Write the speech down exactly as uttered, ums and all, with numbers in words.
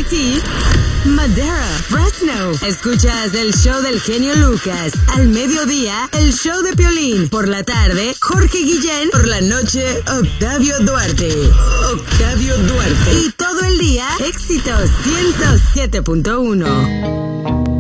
ti, Madera, Fresno. Escuchas el show del genio Lucas. Al mediodía, el show de Piolín. Por la tarde, Jorge Guillén. Por la noche, Octavio Duarte. Octavio Duarte. Y todo el día, éxitos ciento siete punto uno.